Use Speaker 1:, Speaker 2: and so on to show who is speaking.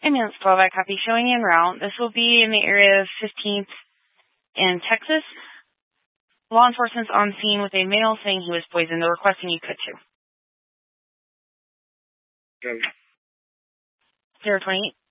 Speaker 1: Ambulance 12, I copy. Showing en route. This will be in the area of 15th in Texas. Law enforcement's on scene with a male saying he was poisoned. They're requesting you cut to. 028.